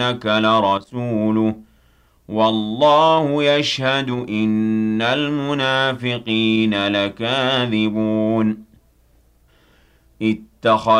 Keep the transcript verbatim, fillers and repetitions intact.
إِنَّكَ لَرَسُولُهُ وَاللَّهُ يَشْهَدُ إِنَّ الْمُنَافِقِينَ لَكَاذِبُونَ اتَّخَذُوا